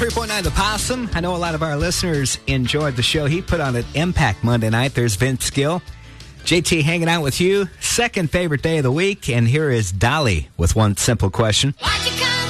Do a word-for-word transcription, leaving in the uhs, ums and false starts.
three point nine The Possum. I know a lot of our listeners enjoyed the show he put on at Impact Monday night. There's Vince Gill. J T hanging out with you. Second favorite day of the week. And here is Dolly with one simple question. Why'd you